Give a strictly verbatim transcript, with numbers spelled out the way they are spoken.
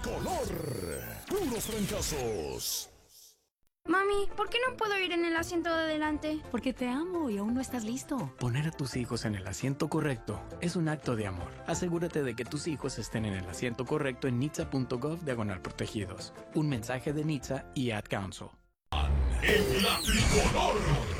tricolor. Puros fracasos. Mami, ¿por qué no puedo ir en el asiento de adelante? Porque te amo y aún no estás listo. Poner a tus hijos en el asiento correcto es un acto de amor. Asegúrate de que tus hijos estén en el asiento correcto en nitsa.gov diagonal protegidos. Un mensaje de Nitsa y Ad Council. En la tricolor.